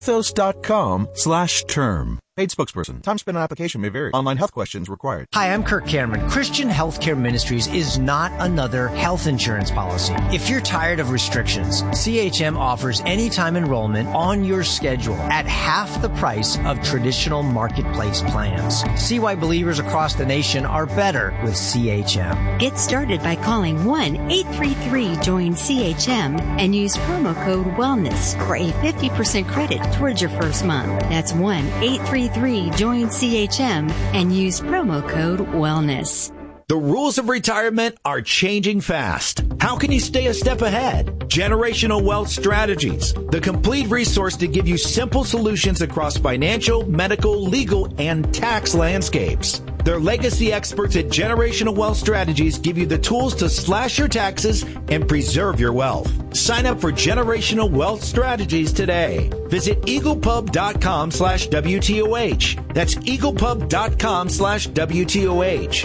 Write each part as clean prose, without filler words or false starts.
ethos.com/term. Paid spokesperson. Time spent on application may vary. Online health questions required. Hi, I'm Kirk Cameron. Christian Healthcare Ministries is not another health insurance policy. If you're tired of restrictions, CHM offers anytime enrollment on your schedule at half the price of traditional marketplace plans. See why believers across the nation are better with CHM. Get started by calling 1-833-JOIN-CHM and use promo code WELLNESS for a 50% credit towards your first month. That's 1-833-JOIN-CHM and use promo code WELLNESS. The rules of retirement are changing fast. How can you stay a step ahead? Generational Wealth Strategies, the complete resource to give you simple solutions across financial, medical, legal, and tax landscapes. Their legacy experts at Generational Wealth Strategies give you the tools to slash your taxes and preserve your wealth. Sign up for Generational Wealth Strategies today. Visit eaglepub.com/WTOH. That's eaglepub.com/WTOH.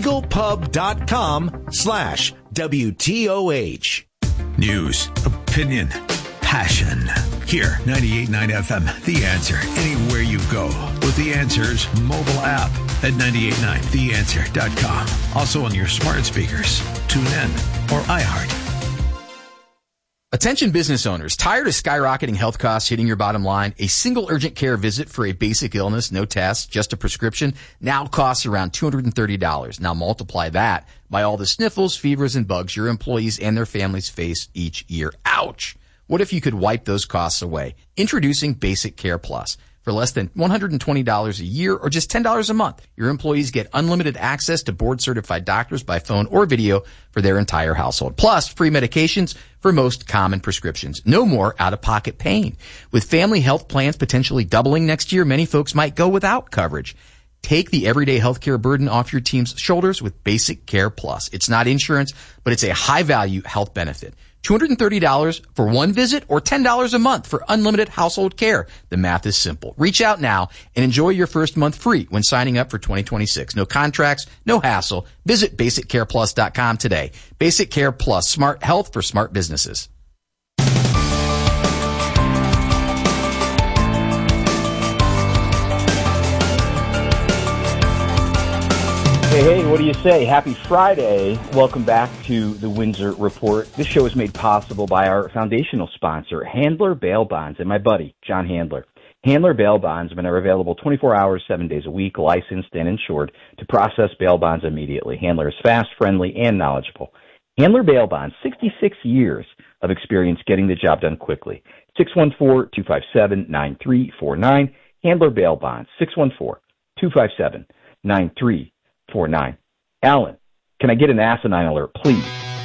eaglepub.com/WTOH. News, opinion, passion. Here, 98.9 FM, The Answer. Anywhere you go with The Answer's mobile app at 989theanswer.com. Also on your smart speakers. Tune in or iHeart. Attention business owners, tired of skyrocketing health costs hitting your bottom line? A single urgent care visit for a basic illness, no tests, just a prescription, now costs around $230. Now multiply that by all the sniffles, fevers, and bugs your employees and their families face each year. Ouch! What if you could wipe those costs away? Introducing Basic Care Plus. For less than $120 a year or just $10 a month, your employees get unlimited access to board-certified doctors by phone or video for their entire household. Plus, free medications for most common prescriptions. No more out-of-pocket pain. With family health plans potentially doubling next year, many folks might go without coverage. Take the everyday healthcare burden off your team's shoulders with Basic Care Plus. It's not insurance, but it's a high-value health benefit. $230 for one visit or $10 a month for unlimited household care. The math is simple. Reach out now and enjoy your first month free when signing up for 2026. No contracts, no hassle. Visit BasicCarePlus.com today. Basic Care Plus, smart health for smart businesses. Hey, what do you say? Happy Friday. Welcome back to the Windsor Report. This show is made possible by our foundational sponsor, Handler Bail Bonds, and my buddy, John Handler. Handler Bail Bonds are available 24 hours, 7 days a week, licensed and insured to process bail bonds immediately. Handler is fast, friendly, and knowledgeable. Handler Bail Bonds, 66 years of experience getting the job done quickly. 614-257-9349. Handler Bail Bonds, 614-257-9349. 49. Alan, can I get an asinine alert, please?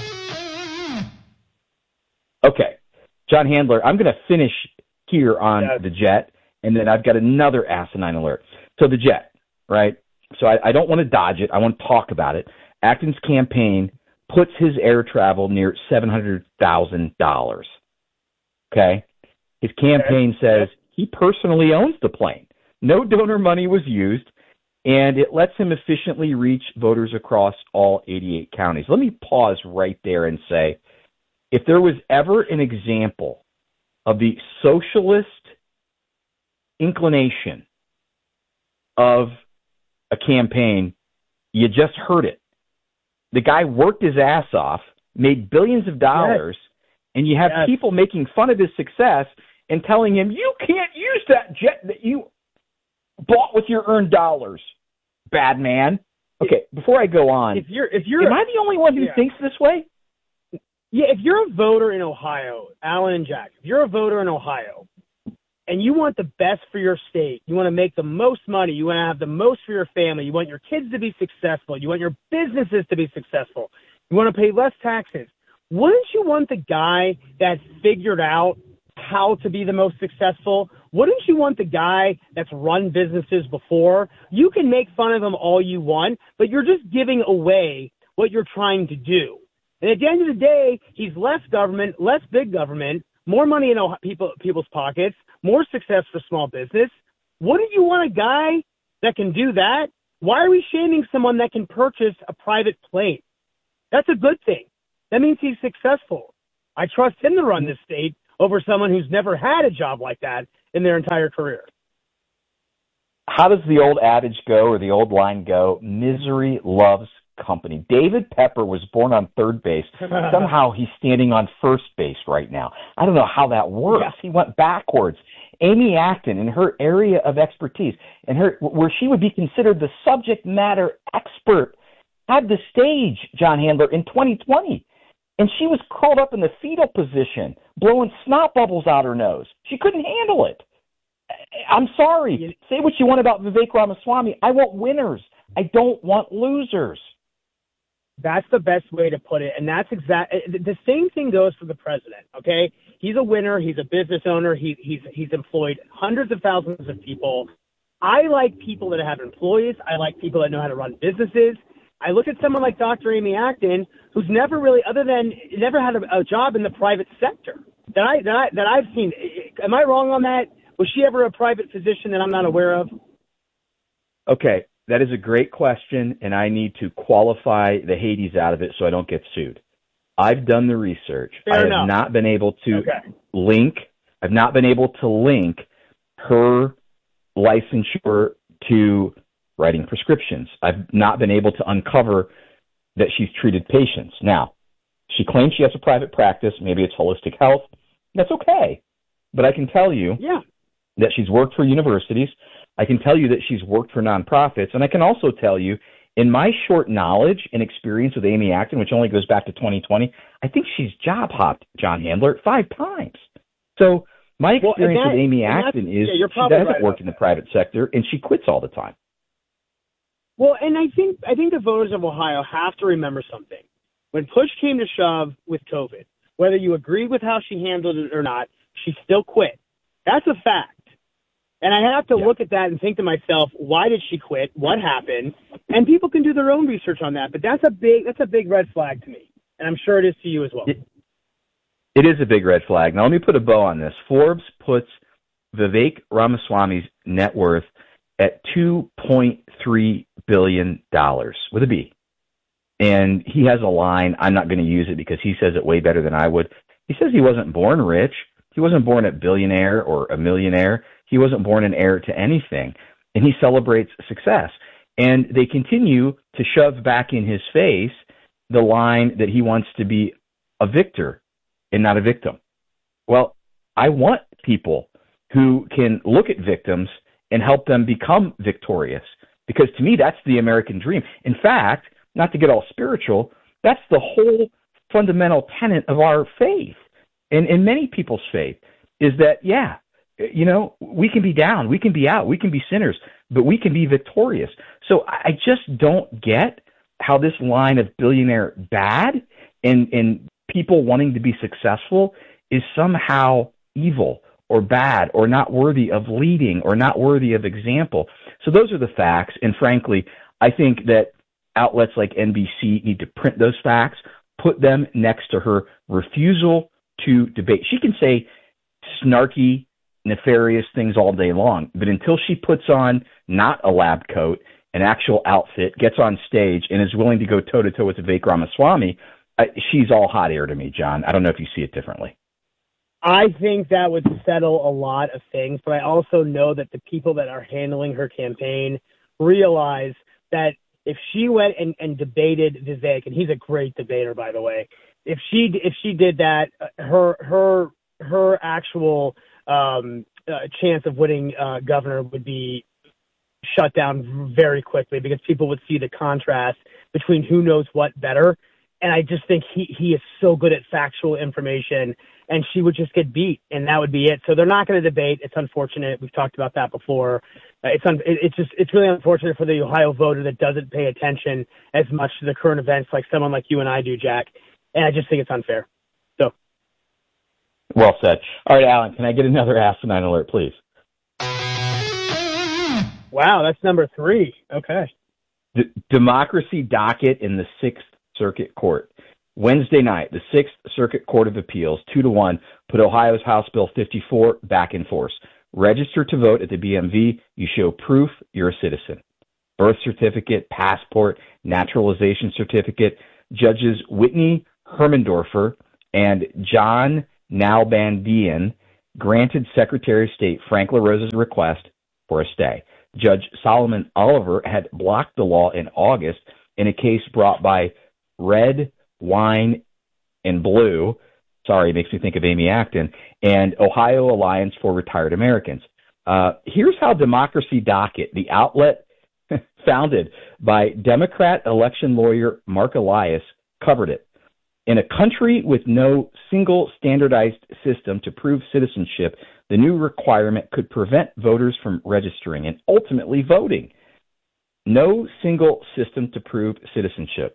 Okay. John Handler, I'm going to finish here on the jet, and then I've got another asinine alert. So the jet, right? So I don't want to dodge it. I want to talk about it. Acton's campaign puts his air travel near $700,000. Okay? His campaign says he personally owns the plane. No donor money was used. And it lets him efficiently reach voters across all 88 counties. Let me pause right there and say, if there was ever an example of the socialist inclination of a campaign, you just heard it. The guy worked his ass off, made billions of dollars, and you have people making fun of his success and telling him, you can't use that jet that you bought with your earned dollars, bad man. Okay, before I go on, if you're, am I the only one who thinks this way? Yeah, if you're a voter in Ohio, Alan and Jack, if you're a voter in Ohio and you want the best for your state, you want to make the most money, you want to have the most for your family, you want your kids to be successful, you want your businesses to be successful, you want to pay less taxes, wouldn't you want the guy that figured out how to be the most successful? Wouldn't you want the guy that's run businesses before? You can make fun of him all you want, but you're just giving away what you're trying to do. And at the end of the day, he's less government, less big government, more money in people's pockets, more success for small business. Wouldn't you want a guy that can do that? Why are we shaming someone that can purchase a private plane? That's a good thing. That means he's successful. I trust him to run this state over someone who's never had a job like that in their entire career. How does the old adage go, or the old line go? Misery loves company. David Pepper was born on third base. Somehow he's standing on first base right now. I don't know how that works. Yeah. He went backwards. Amy Acton, in her area of expertise, and where she would be considered the subject matter expert, had the stage, John Handler, in 2020. And she was curled up in the fetal position, blowing snot bubbles out her nose. She couldn't handle it. I'm sorry. Say what you want about Vivek Ramaswamy. I want winners. I don't want losers. That's the best way to put it. And that's the same thing goes for the president, okay? He's a winner. He's a business owner. He's employed hundreds of thousands of people. I like people that have employees. I like people that know how to run businesses. I look at someone like Dr. Amy Acton, who's never really, never had a job in the private sector that I've seen. Am I wrong on that? Was she ever a private physician that I'm not aware of? Okay, that is a great question, and I need to qualify the Hades out of it so I don't get sued. I've done the research. Fair enough. Not been able to link. I've not been able to link her licensure to writing prescriptions. I've not been able to uncover that she's treated patients. Now, she claims she has a private practice. Maybe it's holistic health. That's okay. But I can tell you that she's worked for universities. I can tell you that she's worked for nonprofits. And I can also tell you, in my short knowledge and experience with Amy Acton, which only goes back to 2020, I think she's job hopped John Handler 5 times. So my experience with Amy Acton is she doesn't work in the private sector, and she quits all the time. Well, and I think the voters of Ohio have to remember something. When push came to shove with COVID, whether you agreed with how she handled it or not, she still quit. That's a fact. And I have to look at that and think to myself, why did she quit? What happened? And people can do their own research on that. But that's a big red flag to me. And I'm sure it is to you as well. It is a big red flag. Now, let me put a bow on this. Forbes puts Vivek Ramaswamy's net worth at $2.3 billion with a B. And he has a line. I'm not going to use it because he says it way better than I would. He says he wasn't born rich. He wasn't born a billionaire or a millionaire. He wasn't born an heir to anything. And he celebrates success. And they continue to shove back in his face the line that he wants to be a victor and not a victim. Well, I want people who can look at victims and help them become victorious, because to me, that's the American dream. In fact, not to get all spiritual, that's the whole fundamental tenet of our faith, and in many people's faith, is that, we can be down, we can be out, we can be sinners, but we can be victorious. So I just don't get how this line of billionaire bad and people wanting to be successful is somehow evil or bad or not worthy of leading or not worthy of example. So those are the facts. And frankly, I think that outlets like NBC need to print those facts, put them next to her refusal to debate. She can say snarky, nefarious things all day long, but until she puts on not a lab coat, an actual outfit, gets on stage, and is willing to go toe-to-toe with Vivek Ramaswamy, she's all hot air to me, John. I don't know if you see it differently. I think that would settle a lot of things, but I also know that the people that are handling her campaign realize that if she went and debated Vivek, and he's a great debater, by the way, if she did that, her actual chance of winning governor would be shut down very quickly, because people would see the contrast between who knows what better. And I just think he is so good at factual information, and she would just get beat, and that would be it. So they're not going to debate. It's unfortunate. We've talked about that before. It's really unfortunate for the Ohio voter that doesn't pay attention as much to the current events like someone like you and I do, Jack. And I just think it's unfair. So. Well said. All right, Alan, can I get another asinine alert, please? Wow, that's number 3. Okay. Democracy docket in the 6th Circuit Court. Wednesday night, the 6th Circuit Court of Appeals, 2-1, put Ohio's House Bill 54 back in force. Register to vote at the BMV. You show proof you're a citizen. Birth certificate, passport, naturalization certificate. Judges Whitney Hermendorfer and John Nalbandian granted Secretary of State Frank LaRosa's request for a stay. Judge Solomon Oliver had blocked the law in August in a case brought by Red, Wine, and Blue, sorry, it makes me think of Amy Acton, and Ohio Alliance for Retired Americans. Here's how Democracy Docket, the outlet founded by Democrat election lawyer Mark Elias, covered it. In a country with no single standardized system to prove citizenship, the new requirement could prevent voters from registering and ultimately voting. No single system to prove citizenship.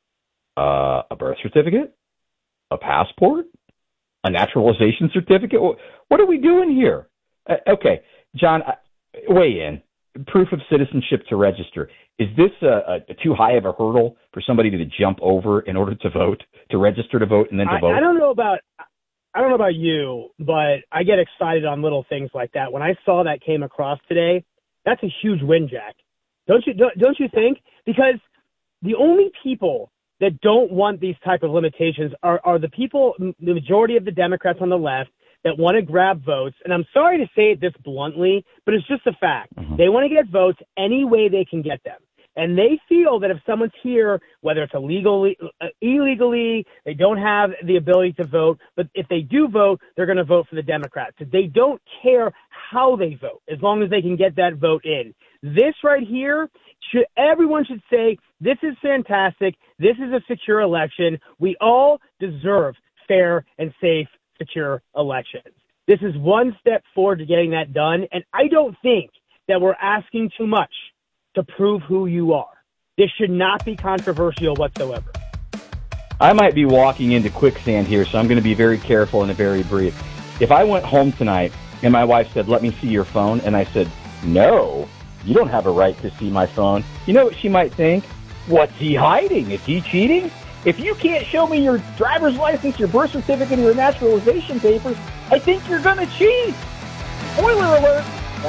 A birth certificate? A passport? A naturalization certificate? What are we doing here? Okay, John, weigh in. Proof of citizenship to register. Is this too high of a hurdle for somebody to jump over in order to vote, to register to vote, and then to vote? I don't know about you, but I get excited on little things like that. When I saw that came across today, that's a huge win, Jack. Don't you think? Because the only people that don't want these type of limitations are the people, the majority of the Democrats on the left, that want to grab votes. And I'm sorry to say it this bluntly, but it's just a fact. Mm-hmm. They want to get votes any way they can get them. And they feel that if someone's here, whether it's illegally, they don't have the ability to vote. But if they do vote, they're going to vote for the Democrats. So they don't care how they vote, as long as they can get that vote in. This right here, everyone should say, this is fantastic. This is a secure election. We all deserve fair and safe, secure elections. This is one step forward to getting that done. And I don't think that we're asking too much to prove who you are. This should not be controversial whatsoever. I might be walking into quicksand here, so I'm going to be very careful and very brief. If I went home tonight and my wife said, let me see your phone, and I said, no, you don't have a right to see my phone, you know what she might think? What's he hiding? Is he cheating? If you can't show me your driver's license, your birth certificate, and your naturalization papers, I think you're going to cheat. Spoiler alert.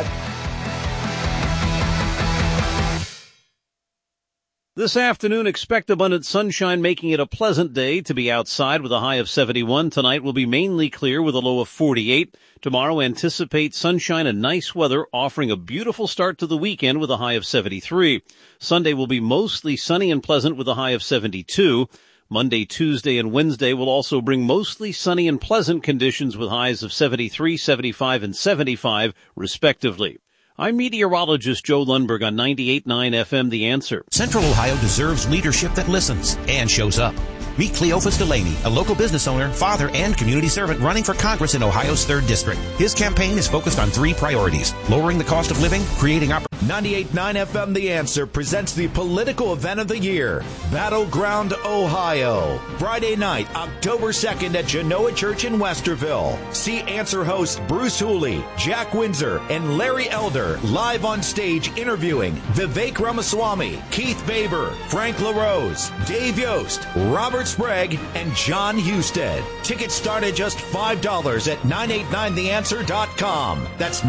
This afternoon, expect abundant sunshine, making it a pleasant day to be outside with a high of 71. Tonight will be mainly clear with a low of 48. Tomorrow, anticipate sunshine and nice weather, offering a beautiful start to the weekend with a high of 73. Sunday will be mostly sunny and pleasant with a high of 72. Monday, Tuesday, and Wednesday will also bring mostly sunny and pleasant conditions with highs of 73, 75, and 75, respectively. I'm meteorologist Joe Lundberg on 98.9 FM, The Answer. Central Ohio deserves leadership that listens and shows up. Meet Cleophas Delaney, a local business owner, father, and community servant running for Congress in Ohio's 3rd District. His campaign is focused on 3 priorities: lowering the cost of living, creating opportunities. 98.9 FM The Answer presents the political event of the year, Battleground Ohio. Friday night, October 2nd at Genoa Church in Westerville. See Answer hosts Bruce Hooley, Jack Windsor, and Larry Elder live on stage interviewing Vivek Ramaswamy, Keith Baber, Frank LaRose, Dave Yost, Robert Sprague, and John Husted. Tickets start at just $5 at 989theanswer.com. That's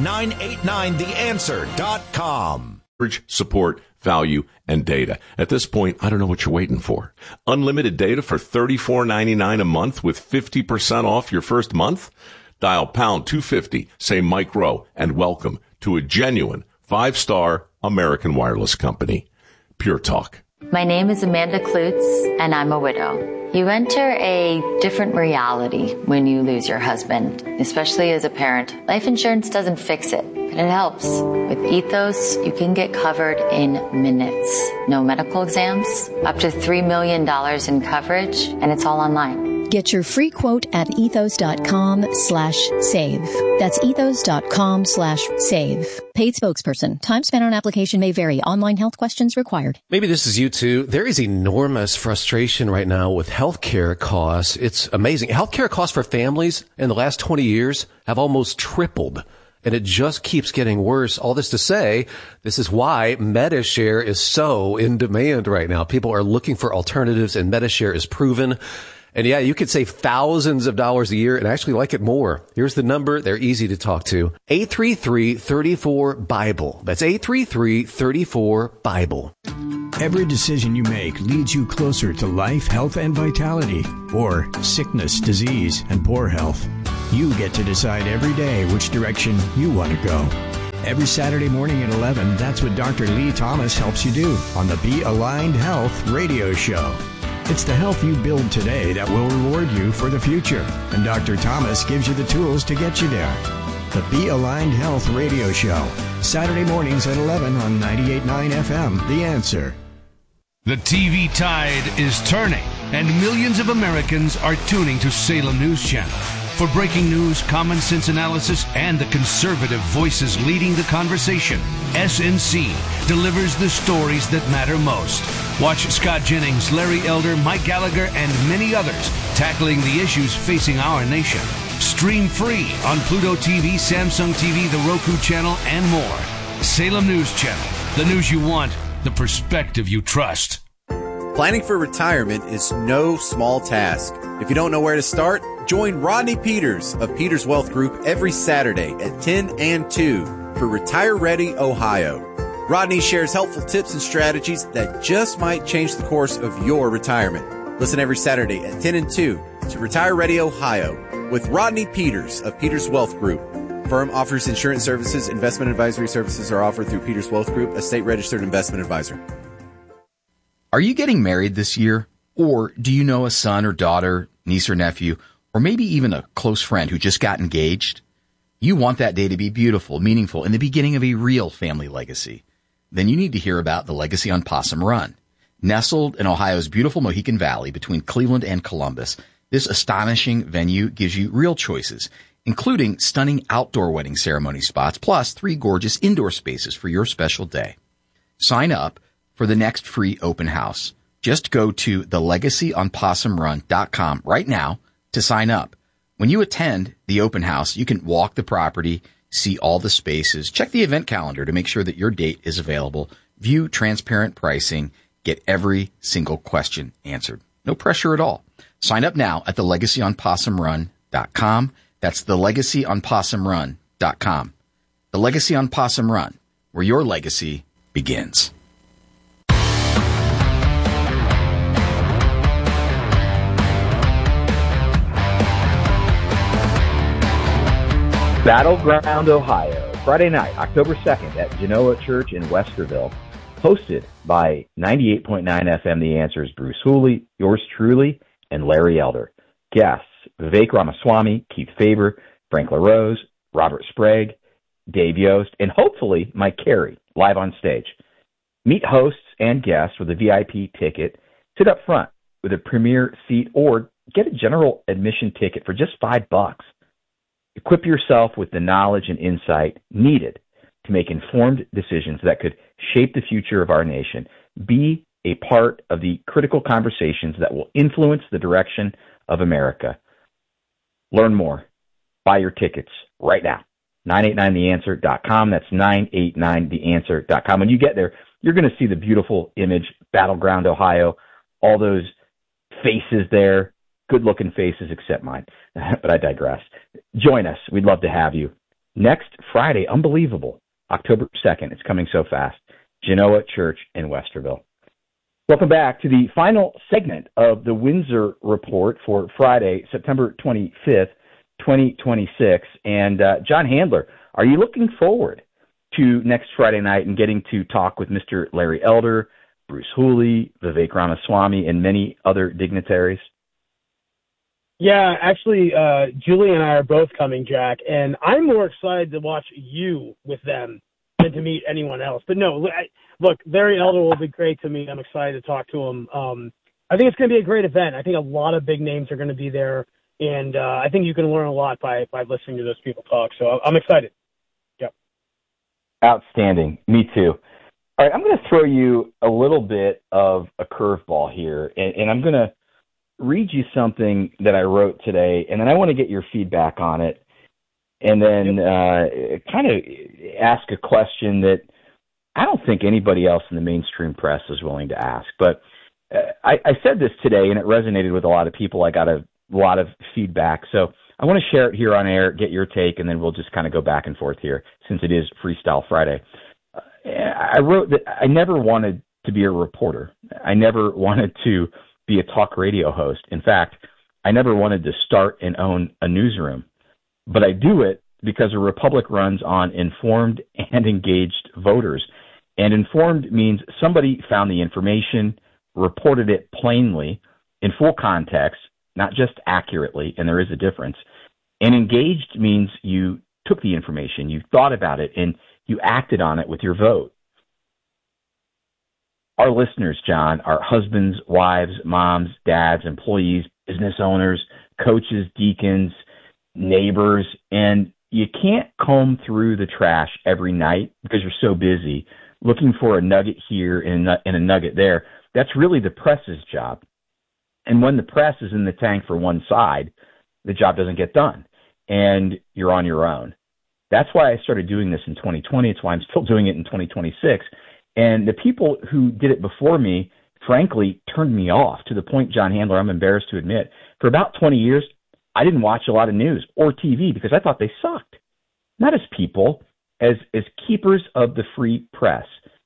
989theanswer.com. Support, value, and data. At this point, I don't know what you're waiting for. Unlimited data for $34.99 a month with 50% off your first month? Dial pound 250, say Mike Rowe, and welcome to a genuine 5-star American wireless company. Pure Talk. My name is Amanda Klutz, and I'm a widow. You enter a different reality when you lose your husband, especially as a parent. Life insurance doesn't fix it, but it helps. With Ethos, you can get covered in minutes. No medical exams, up to $3 million in coverage, and it's all online. Get your free quote at ethos.com/save. That's ethos.com/save. Paid spokesperson. Time spent on application may vary. Online health questions required. Maybe this is you too. There is enormous frustration right now with healthcare costs. It's amazing. Healthcare costs for families in the last 20 years have almost tripled. And it just keeps getting worse. All this to say, this is why MediShare is so in demand right now. People are looking for alternatives, and MediShare is proven. And yeah, you could save thousands of dollars a year and actually like it more. Here's the number. They're easy to talk to. 833-34-BIBLE. That's 833-34-BIBLE. Every decision you make leads you closer to life, health, and vitality, or sickness, disease, and poor health. You get to decide every day which direction you want to go. Every Saturday morning at 11, that's what Dr. Lee Thomas helps you do on the Be Aligned Health radio show. It's the health you build today that will reward you for the future. And Dr. Thomas gives you the tools to get you there. The Be Aligned Health radio show. Saturday mornings at 11 on 98.9 FM. The Answer. The TV tide is turning, and millions of Americans are tuning to Salem News Channel. For breaking news, common sense analysis, and the conservative voices leading the conversation, SNC delivers the stories that matter most. Watch Scott Jennings, Larry Elder, Mike Gallagher, and many others tackling the issues facing our nation. Stream free on Pluto TV, Samsung TV, the Roku channel, and more. Salem News Channel. The news you want, the perspective you trust. Planning for retirement is no small task. If you don't know where to start, join Rodney Peters of Peters Wealth Group every Saturday at 10 and 2 for Retire Ready Ohio. Rodney shares helpful tips and strategies that just might change the course of your retirement. Listen every Saturday at 10 and 2 to Retire Ready Ohio with Rodney Peters of Peters Wealth Group. Firm offers insurance services. Investment advisory services are offered through Peters Wealth Group, a state-registered investment advisor. Are you getting married this year? Or do you know a son or daughter, niece or nephew, or maybe even a close friend who just got engaged? You want that day to be beautiful, meaningful, and the beginning of a real family legacy. Then you need to hear about the Legacy on Possum Run. Nestled in Ohio's beautiful Mohican Valley between Cleveland and Columbus, this astonishing venue gives you real choices, including stunning outdoor wedding ceremony spots, plus 3 gorgeous indoor spaces for your special day. Sign up for the next free open house. Just go to thelegacyonpossumrun.com right now to sign up. When you attend the open house, you can walk the property, see all the spaces, check the event calendar to make sure that your date is available, view transparent pricing, get every single question answered. No pressure at all. Sign up now at thelegacyonpossumrun.com. That's thelegacyonpossumrun.com. The Legacy on Possum Run, where your legacy begins. Battleground, Ohio, Friday night, October 2nd at Genoa Church in Westerville. Hosted by 98.9 FM The Answer's Bruce Hooley, yours truly, and Larry Elder. Guests, Vivek Ramaswamy, Keith Faber, Frank LaRose, Robert Sprague, Dave Yost, and hopefully Mike Carey, live on stage. Meet hosts and guests with a VIP ticket. Sit up front with a premier seat or get a general admission ticket for just $5. Equip yourself with the knowledge and insight needed to make informed decisions that could shape the future of our nation. Be a part of the critical conversations that will influence the direction of America. Learn more. Buy your tickets right now. 989theanswer.com. That's 989theanswer.com. When you get there, you're going to see the beautiful image, Battleground, Ohio, all those faces there, good-looking faces except mine. But I digress. Join us. We'd love to have you. Next Friday, unbelievable, October 2nd. It's coming so fast. Genoa Church in Westerville. Welcome back to the final segment of the Windsor Report for Friday, September 25th, 2026. And John Handler, are you looking forward to next Friday night and getting to talk with Mr. Larry Elder, Bruce Hooley, Vivek Ramaswamy, and many other dignitaries? Yeah, actually, Julie and I are both coming, Jack, and I'm more excited to watch you with them than to meet anyone else. But no, look, Larry Elder will be great to meet. I'm excited to talk to him. I think it's going to be a great event. I think a lot of big names are going to be there, and I think you can learn a lot by listening to those people talk. So I'm excited. Yep. Outstanding. Me too. All right, I'm going to throw you a little bit of a curveball here, and I'm going to read you something that I wrote today, and then I want to get your feedback on it, and then kind of ask a question that I don't think anybody else in the mainstream press is willing to ask. But I said this today, and it resonated with a lot of people. I got a lot of feedback. So I want to share it here on air, get your take, and then we'll just kind of go back and forth here since it is Freestyle Friday. I wrote that I never wanted to be a reporter. I never wanted to be a talk radio host. In fact, I never wanted to start and own a newsroom. But I do it because a republic runs on informed and engaged voters. And informed means somebody found the information, reported it plainly, in full context, not just accurately, and there is a difference. And engaged means you took the information, you thought about it, and you acted on it with your vote. Our listeners, John, are husbands, wives, moms, dads, employees, business owners, coaches, deacons, neighbors, and you can't comb through the trash every night because you're so busy looking for a nugget here and a nugget there. That's really the press's job. And when the press is in the tank for one side, the job doesn't get done, and you're on your own. That's why I started doing this in 2020. It's why I'm still doing it in 2026. And the people who did it before me, frankly, turned me off to the point, John Handler, I'm embarrassed to admit, for about 20 years, I didn't watch a lot of news or TV because I thought they sucked. Not as people, as keepers of the free press.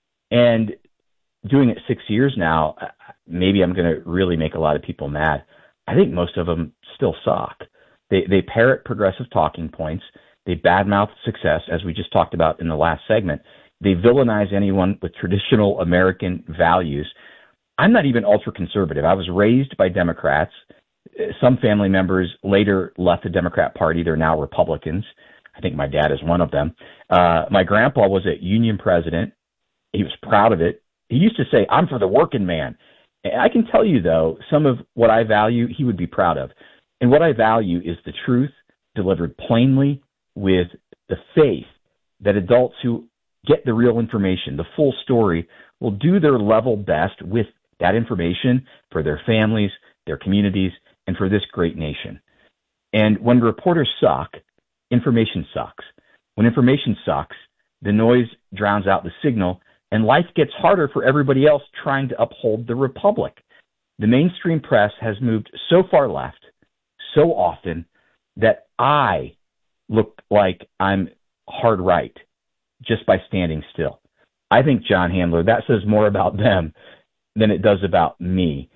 And doing it 6 years now, maybe I'm going to really make a lot of people mad. I think most of them still suck. They parrot progressive talking points. They badmouth success, as we just talked about in the last segment. They villainize anyone with traditional American values. I'm not even ultra-conservative. I was raised by Democrats. Some family members later left the Democrat Party. They're now Republicans. I think my dad is one of them. My grandpa was a union president. He was proud of it. He used to say, "I'm for the working man." And I can tell you, though, some of what I value, he would be proud of. And what I value is the truth delivered plainly with the faith that adults who get the real information, the full story, will do their level best with that information for their families, their communities, and for this great nation. And when reporters suck, information sucks. When information sucks, the noise drowns out the signal, and life gets harder for everybody else trying to uphold the republic. The mainstream press has moved so far left, so often, that I look like I'm hard right just by standing still. I think, John Handler, that says more about them than it does about me.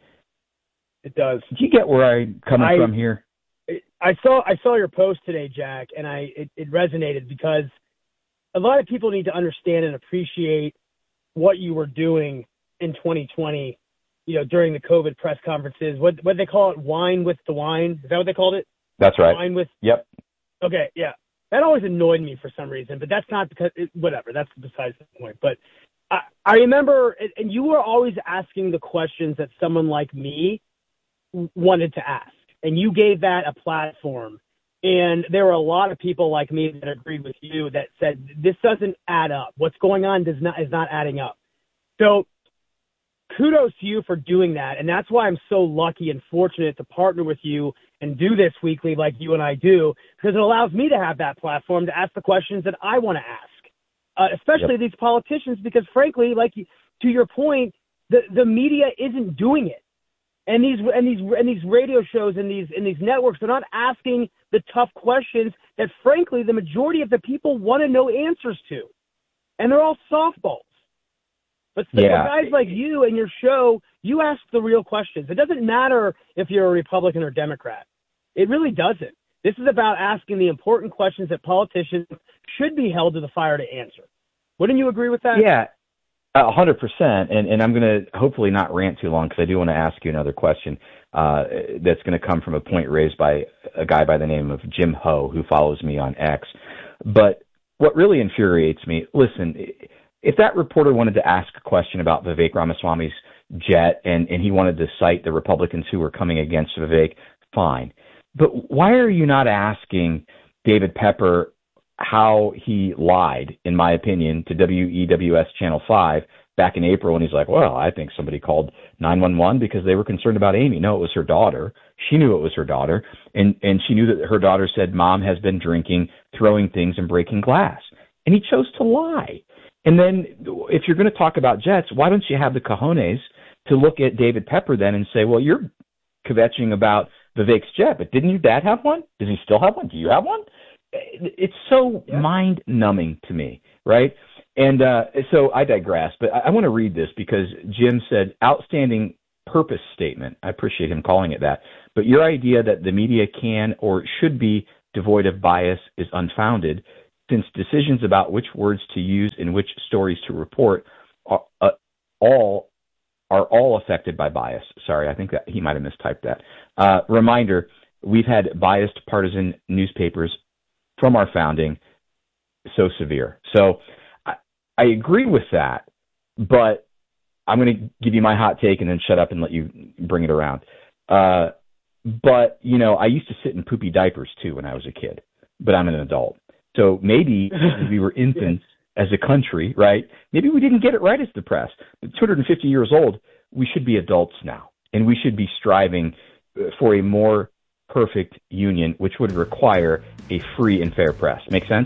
It does. Do you get where I'm coming from here? I saw your post today, Jack, and it resonated because a lot of people need to understand and appreciate what you were doing in 2020, during the COVID press conferences. What they call it, wine with the wine? Is that what they called it? That's right. Wine with. Yep. Okay, yeah. That always annoyed me for some reason, but that's not because whatever. That's besides the point. But I remember, and you were always asking the questions that someone like me wanted to ask, and you gave that a platform. And there were a lot of people like me that agreed with you that said this doesn't add up. What's going on is not adding up. So kudos to you for doing that, and that's why I'm so lucky and fortunate to partner with you and do this weekly like you and I do, because it allows me to have that platform to ask the questions that I want to ask, especially these politicians, because frankly, like to your point, the media isn't doing it. And these radio shows and these networks, they're not asking the tough questions that, frankly, the majority of the people want to know answers to, and they're all softballs. But for guys like you and your show, you ask the real questions. It doesn't matter if you're a Republican or Democrat. It really doesn't. This is about asking the important questions that politicians should be held to the fire to answer. Wouldn't you agree with that? Yeah. 100%, and I'm going to hopefully not rant too long because I do want to ask you another question that's going to come from a point raised by a guy by the name of Jim Ho, who follows me on X. But what really infuriates me, listen, if that reporter wanted to ask a question about Vivek Ramaswamy's jet and he wanted to cite the Republicans who were coming against Vivek, fine. But why are you not asking David Pepper how he lied, in my opinion, to WEWS Channel 5 back in April when he's like, well, I think somebody called 911 because they were concerned about Amy. No, it was her daughter. She knew it was her daughter, and she knew that her daughter said mom has been drinking, throwing things, and breaking glass. And he chose to lie. And then if you're going to talk about jets, why don't you have the cojones to look at David Pepper then and say, well, you're kvetching about Vivek's jet, but didn't your dad have one? Does he still have one? Do you have one? It's so mind-numbing to me, right? And so I digress, but I want to read this because Jim said, outstanding purpose statement. I appreciate him calling it that. But your idea that the media can or should be devoid of bias is unfounded, since decisions about which words to use and which stories to report are all affected by bias. Sorry, I think that he might have mistyped that. Reminder, we've had biased partisan newspapers from our founding, so severe. So I agree with that, but I'm going to give you my hot take and then shut up and let you bring it around. But, you know, I used to sit in poopy diapers too when I was a kid, but I'm an adult. So maybe we were infants as a country, right? Maybe we didn't get it right as the press. But 250 years old, we should be adults now, and we should be striving for a more perfect union, which would require a free and fair press. Make sense?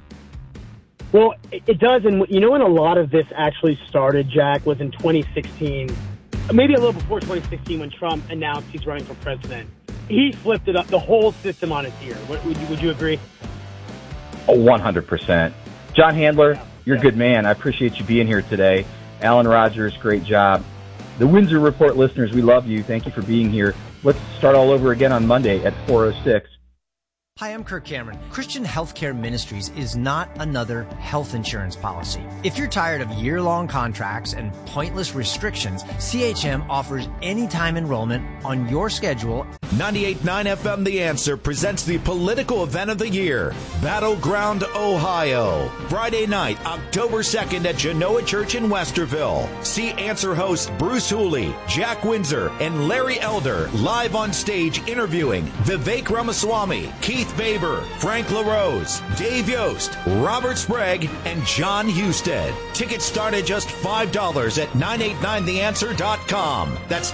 Well, it does. And you know when a lot of this actually started, Jack, was in 2016, maybe a little before 2016 when Trump announced he's running for president. He flipped it up, the whole system on its ear. Would you agree? Oh, 100%. John Handler, you're a good man. I appreciate you being here today. Alan Rogers, great job. The Windsor Report listeners, we love you. Thank you for being here. Let's start all over again on Monday at 4:06. Hi, I'm Kirk Cameron. Christian Healthcare Ministries is not another health insurance policy. If you're tired of year-long contracts and pointless restrictions, CHM offers anytime enrollment on your schedule. 98.9 FM The Answer presents the political event of the year, Battleground, Ohio. Friday night, October 2nd at Genoa Church in Westerville. See Answer hosts Bruce Hooley, Jack Windsor, and Larry Elder live on stage interviewing Vivek Ramaswamy, Keith Baber, Frank LaRose, Dave Yost, Robert Sprague, and John Husted. Tickets start at just $5 at 989theanswer.com. That's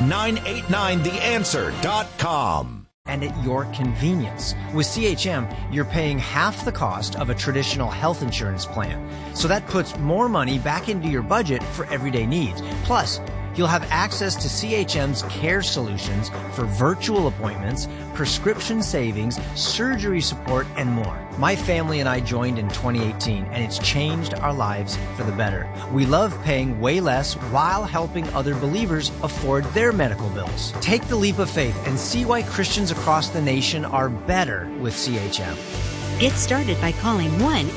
989theanswer.com. And at your convenience. With CHM, you're paying half the cost of a traditional health insurance plan. So that puts more money back into your budget for everyday needs. Plus, you'll have access to CHM's care solutions for virtual appointments, prescription savings, surgery support, and more. My family and I joined in 2018, and it's changed our lives for the better. We love paying way less while helping other believers afford their medical bills. Take the leap of faith and see why Christians across the nation are better with CHM. Get started by calling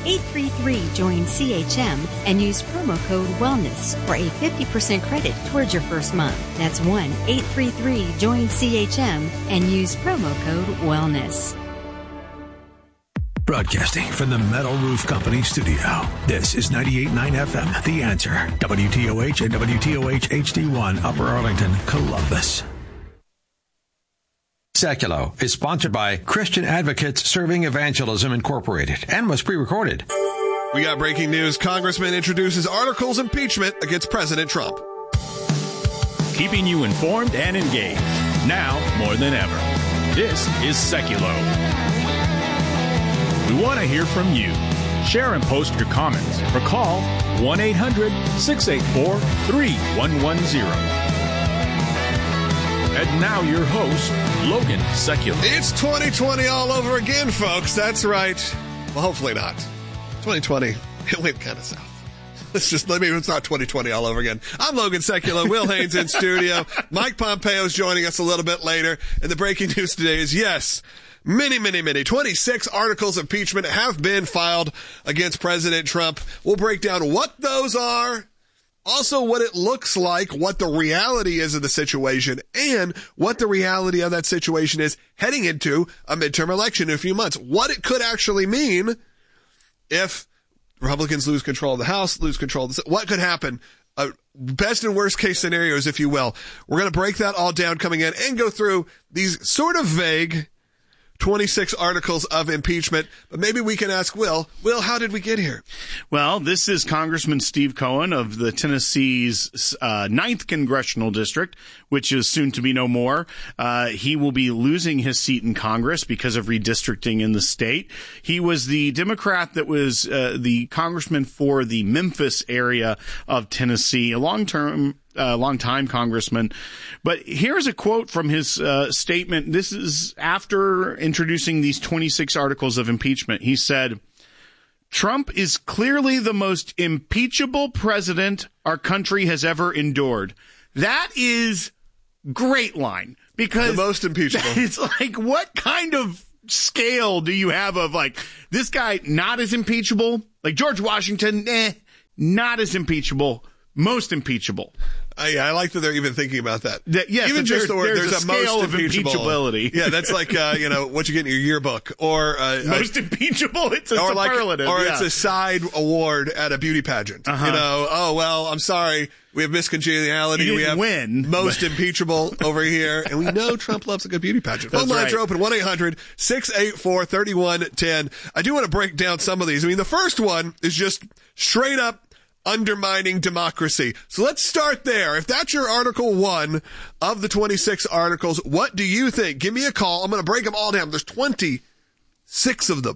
1-833-JOIN-CHM and use promo code WELLNESS for a 50% credit towards your first month. That's 1-833-JOIN-CHM and use promo code WELLNESS. Broadcasting from the Metal Roof Company studio. This is 98.9 FM, The Answer. WTOH and WTOH HD1, Upper Arlington, Columbus. Seculo is sponsored by Christian Advocates Serving Evangelism Incorporated and was pre-recorded. We got breaking news. Congressman introduces articles impeachment against President Trump. Keeping you informed and engaged. Now more than ever. This is Seculo. We want to hear from you. Share and post your comments or call 1-800-684-3110. And now your host, Logan Secular. It's 2020 all over again, folks. That's right. Well, hopefully not. 2020, it went kind of south. Maybe it's not 2020 all over again. I'm Logan Secular. Will Haynes in studio. Mike Pompeo's joining us a little bit later. And the breaking news today is, yes, many 26 articles of impeachment have been filed against President Trump. We'll break down what those are. Also, what it looks like, what the reality is of the situation, and what the reality of that situation is heading into a midterm election in a few months. What it could actually mean if Republicans lose control of the House, lose control of the Senate. What could happen? Best and worst case scenarios, if you will. We're going to break that all down coming in and go through these sort of vague 26 articles of impeachment, but maybe we can ask Will, how did we get here? Well, this is Congressman Steve Cohen of the Tennessee's 9th Congressional District, which is soon to be no more. He will be losing his seat in Congress because of redistricting in the state. He was the Democrat that was the congressman for the Memphis area of Tennessee, a long-time congressman. But here's a quote from his statement. This is after introducing these 26 articles of impeachment. He said, "Trump is clearly the most impeachable president our country has ever endured." That is great line, because the most impeachable. It's like, what kind of scale do you have of like this guy not as impeachable? Like George Washington, not as impeachable, most impeachable. I like that they're even thinking about that. Yes, even just the word, there's a scale most of impeachability. Yeah, that's like what you get in your yearbook, or most impeachable. It's a superlative, or it's a side award at a beauty pageant. Oh well, I'm sorry, we have miscongeniality. We have most impeachable over here, and we know Trump loves a good beauty pageant. Phone lines are open 1-800-684-3110. I do want to break down some of these. I mean, the first one is just straight up undermining democracy. So let's start there. If that's your Article 1 of the 26 articles, what do you think? Give me a call. I'm going to break them all down. There's 26 of them.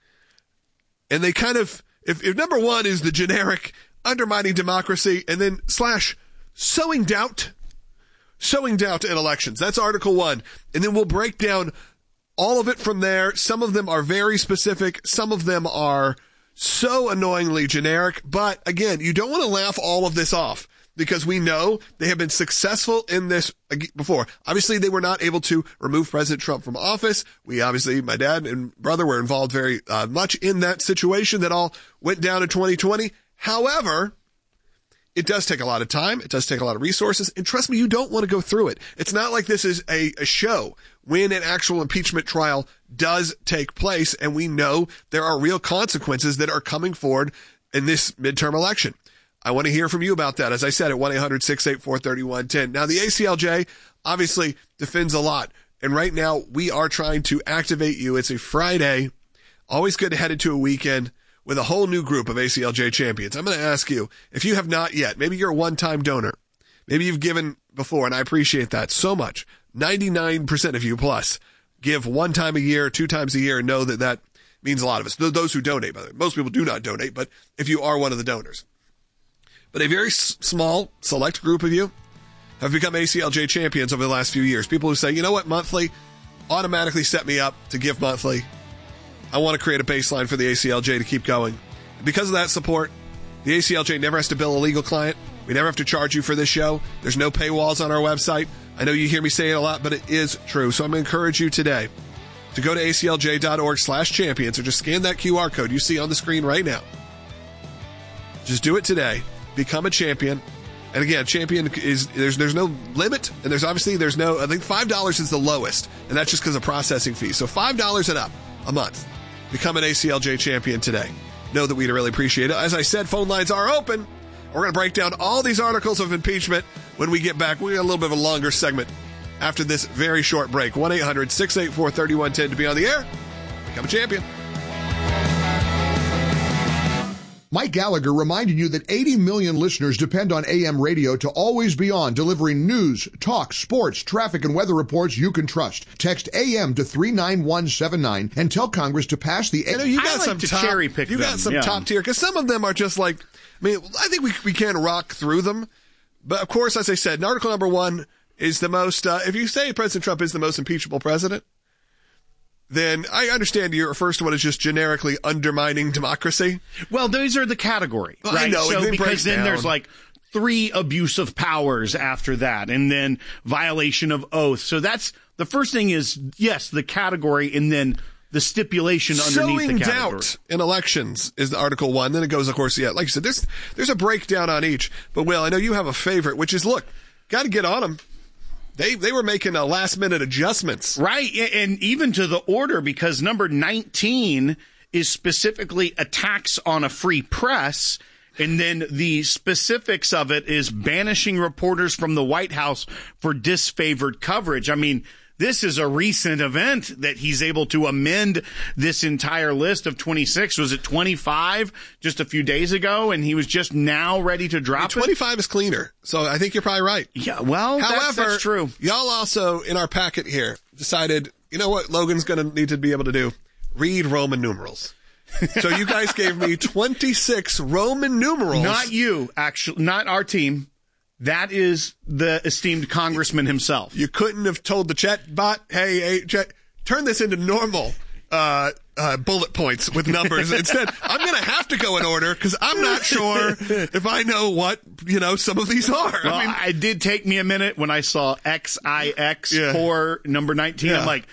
And they kind of, if number 1 is the generic undermining democracy, and then / sowing doubt in elections. That's Article 1. And then we'll break down all of it from there. Some of them are very specific. Some of them are so annoyingly generic. But again, you don't want to laugh all of this off, because we know they have been successful in this before. Obviously, they were not able to remove President Trump from office. My dad and brother were involved very much in that situation that all went down in 2020. However, it does take a lot of time. It does take a lot of resources. And trust me, you don't want to go through it. It's not like this is a show. When an actual impeachment trial does take place, and we know there are real consequences that are coming forward in this midterm election. I want to hear from you about that. As I said, at 1-800-684-3110. Now, the ACLJ obviously defends a lot. And right now, we are trying to activate you. It's a Friday. Always good to head into a weekend with a whole new group of ACLJ champions. I'm going to ask you, if you have not yet, maybe you're a one-time donor. Maybe you've given before, and I appreciate that so much. 99% of you plus give 1 time a year, 2 times a year, and know that means a lot of us. Those who donate, by the way. Most people do not donate, but if you are one of the donors. But a very small, select group of you have become ACLJ champions over the last few years. People who say, you know what, monthly automatically set me up to give monthly. I want to create a baseline for the ACLJ to keep going. And because of that support, the ACLJ never has to bill a legal client. We never have to charge you for this show. There's no paywalls on our website. I know you hear me say it a lot, but it is true. So I'm going to encourage you today to go to aclj.org/champions, or just scan that QR code you see on the screen right now. Just do it today. Become a champion. And again, champion is, there's no limit, and there's no, I think $5 is the lowest, and that's just because of processing fees. So $5 and up a month. Become an ACLJ champion today. Know that we'd really appreciate it. As I said, phone lines are open. We're going to break down all these articles of impeachment when we get back. We got a little bit of a longer segment after this very short break. 1-800-684-3110 to be on the air. Become a champion. Mike Gallagher reminding you that 80 million listeners depend on AM radio to always be on, delivering news, talk, sports, traffic, and weather reports you can trust. Text AM to 39179 and tell Congress to pass the... You got some cherry pick. You got some top tier, because some of them are just like... I think we can rock through them. But of course, as I said, Article number 1 is the most... if you say President Trump is the most impeachable president, then I understand your first one is just generically undermining democracy. Well, those are the category, right? I know, so because then there's like 3 abuse of powers after that, and then violation of oath. So that's the first thing is, yes, the category, and then the stipulation underneath the category. Sowing doubt in elections is the Article 1. Then it goes, of course, like you said, there's a breakdown on each. But, Will, I know you have a favorite, which is, look, got to get on them. They were making last-minute adjustments. Right, and even to the order, because number 19 is specifically attacks on a free press, and then the specifics of it is banishing reporters from the White House for disfavored coverage. I mean, this is a recent event that he's able to amend this entire list of 26. Was it 25 just a few days ago? And he was just now ready to drop 25 is cleaner. So I think you're probably right. Yeah, well, however, that's true. Y'all also, in our packet here, decided, you know what Logan's going to need to be able to do? Read Roman numerals. So you guys gave me 26 Roman numerals. Not you, actually, not our team. That is the esteemed congressman himself. You couldn't have told the chat bot, hey, chat, turn this into normal bullet points with numbers. Instead, I'm going to have to go in order because I'm not sure if I know what, some of these are. Well, it did take me a minute when I saw XIX for number 19. Yeah. I'm like,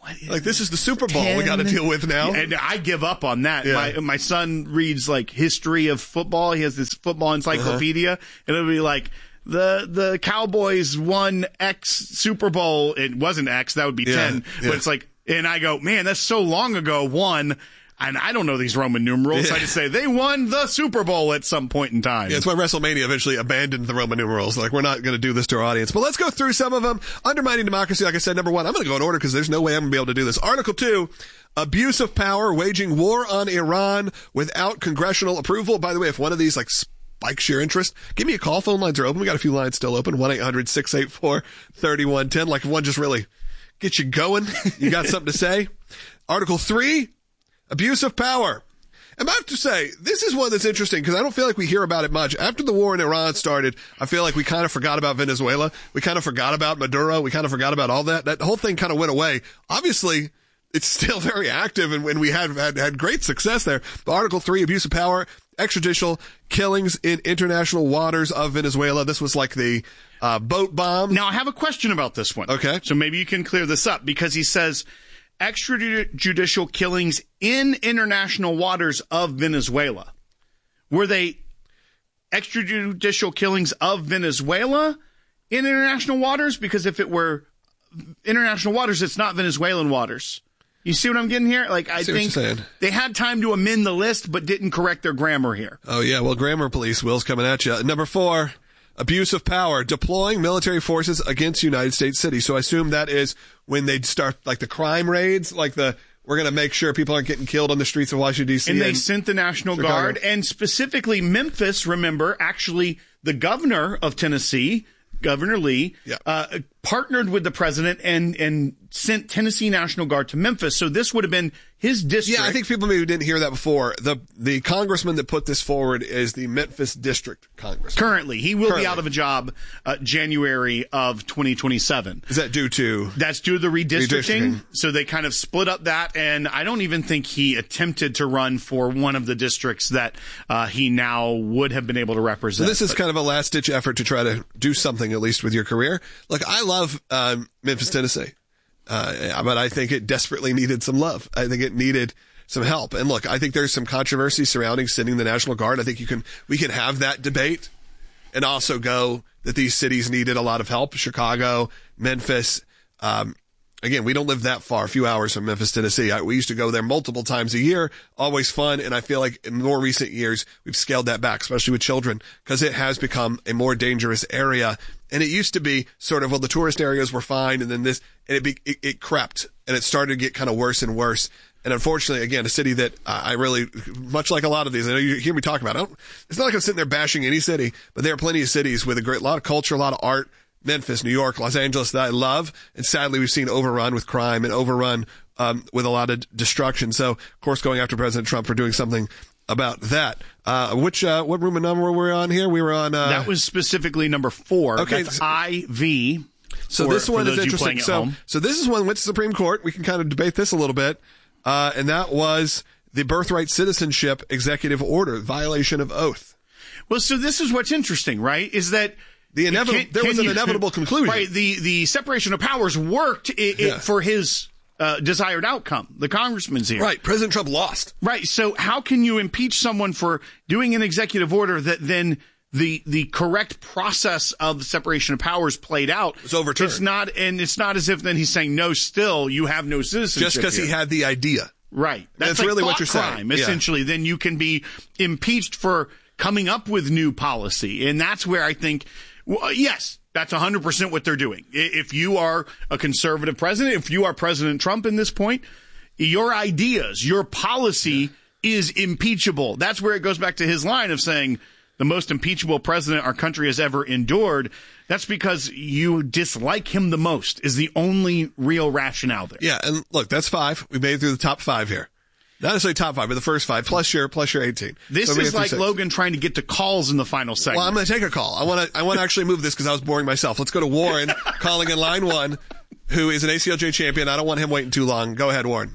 Like, this is the Super Bowl we got to deal with now. And I give up on that. Yeah. My son reads, like, history of football. He has this football encyclopedia, and it'll be like, the Cowboys won X Super Bowl. It wasn't X. That would be 10. But it's like, and I go, man, that's so long ago, one. And I don't know these Roman numerals. So I just say they won the Super Bowl at some point in time. Yeah, it's why WrestleMania eventually abandoned the Roman numerals. Like, we're not going to do this to our audience. But let's go through some of them. Undermining democracy, like I said, number 1. I'm going to go in order because there's no way I'm going to be able to do this. Article 2, abuse of power, waging war on Iran without congressional approval. By the way, if one of these, like, spikes your interest, give me a call. Phone lines are open. We got a few lines still open. 1-800-684-3110. Like, if one just really gets you going, you got something to say. Article 3, abuse of power. And I have to say, this is one that's interesting because I don't feel like we hear about it much. After the war in Iran started, I feel like we kind of forgot about Venezuela. We kind of forgot about Maduro. We kind of forgot about all that. That whole thing kind of went away. Obviously, it's still very active, and we had great success there. But Article 3, abuse of power, extrajudicial killings in international waters of Venezuela. This was like the boat bomb. Now, I have a question about this one. Okay. So maybe you can clear this up because he says extrajudicial killings in international waters of Venezuela. Were they extrajudicial killings of Venezuela in international waters? Because if it were international waters, it's not Venezuelan waters. You see what I'm getting here? Like, I think they had time to amend the list, but didn't correct their grammar here. Oh, yeah. Well, grammar police, Will's coming at you. Number 4, abuse of power, deploying military forces against United States cities. So I assume that is when they'd start, like, the crime raids, like we're going to make sure people aren't getting killed on the streets of Washington, D.C. And they sent the National Guard, and specifically Memphis, remember, actually the governor of Tennessee, Governor Lee, partnered with the president and sent Tennessee National Guard to Memphis. So this would have been his district. Yeah, I think people maybe didn't hear that before. The congressman that put this forward is the Memphis District Congressman. Currently. He will be out of a job January of 2027. Is that due to? That's due to the redistricting. So they kind of split up that, and I don't even think he attempted to run for one of the districts that he now would have been able to represent. So this is kind of a last-ditch effort to try to do something, at least with your career. Look, I love Memphis, Tennessee. But I think it desperately needed some love. I think it needed some help. And look, I think there's some controversy surrounding sending the National Guard. I think we can have that debate and also go that these cities needed a lot of help. Chicago, Memphis. Again, we don't live that far, a few hours from Memphis, Tennessee. We used to go there multiple times a year, always fun. And I feel like in more recent years, we've scaled that back, especially with children, because it has become a more dangerous area. And it used to be sort of, well, the tourist areas were fine. And then it crept and it started to get kind of worse and worse. And unfortunately, again, a city that I really, much like a lot of these, I know you hear me talk about it. It's not like I'm sitting there bashing any city, but there are plenty of cities with a lot of culture, a lot of art. Memphis, New York, Los Angeles that I love. And sadly, we've seen overrun with crime and overrun with a lot of destruction. So, of course, going after President Trump for doing something about that. What room and number were we on here? We were on... that was specifically number 4. Okay. That's IV. So this one is interesting. So this is one went to Supreme Court. We can kind of debate this a little bit. And that was the birthright citizenship executive order, violation of oath. Well, so this is what's interesting, right? Is that there was an inevitable conclusion. Right. The separation of powers worked for his desired outcome. The congressman's here. Right. President Trump lost. Right. So how can you impeach someone for doing an executive order that then the correct process of the separation of powers played out? It's overturned. It's not as if then he's saying, no, still, you have no citizenship. Just because he had the idea. Right. That's like really what you're crime, saying. Essentially, then you can be impeached for coming up with new policy. And that's where I think, yes, that's 100% what they're doing. If you are a conservative president, if you are President Trump in this point, your ideas, your policy is impeachable. That's where it goes back to his line of saying the most impeachable president our country has ever endured. That's because you dislike him the most is the only real rationale there. Yeah, and look, that's 5. We made it through the top 5 here. Not necessarily top 5, but the first 5 plus your 18. This is like Logan trying to get to calls in the final segment. Well, I'm going to take a call. I want to actually move this because I was boring myself. Let's go to Warren calling in line 1, who is an ACLJ champion. I don't want him waiting too long. Go ahead, Warren.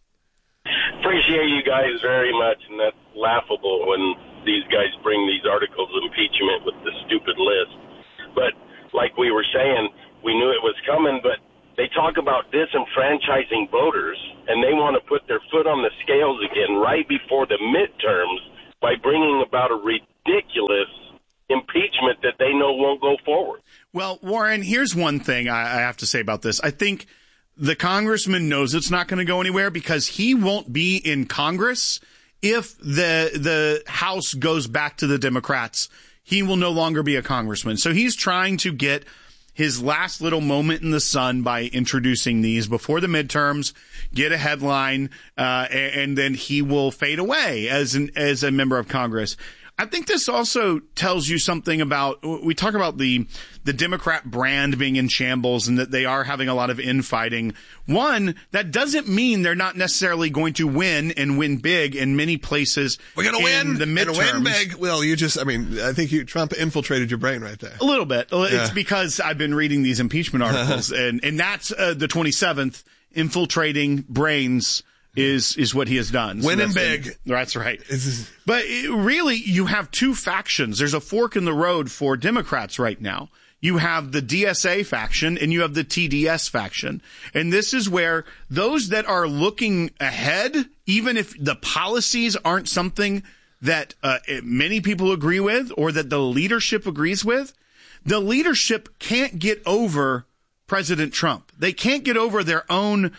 Appreciate you guys very much, and that's laughable when these guys bring these articles of impeachment with the stupid list. But like we were saying, we knew it was coming, but they talk about disenfranchisement disenfranchising voters, and they want to put their foot on the scales again right before the midterms by bringing about a ridiculous impeachment that they know won't go forward. Well, Warren, here's one thing I have to say about this. I think the congressman knows it's not going to go anywhere because he won't be in Congress if the House goes back to the Democrats. He will no longer be a congressman. So he's trying to get his last little moment in the sun by introducing these before the midterms, get a headline, and then he will fade away as a member of Congress. I think this also tells you something about, we talk about the Democrat brand being in shambles and that they are having a lot of infighting. One, that doesn't mean they're not necessarily going to win and win big in many places. We're going to win the midterms. And win big. Well, I think Trump infiltrated your brain right there. A little bit. Yeah. It's because I've been reading these impeachment articles and that's the 27th, infiltrating brains is what he has done. Winning big. That's right. But really, you have two factions. There's a fork in the road for Democrats right now. You have the DSA faction and you have the TDS faction. And this is where those that are looking ahead, even if the policies aren't something that many people agree with or that the leadership agrees with, the leadership can't get over President Trump. They can't get over their own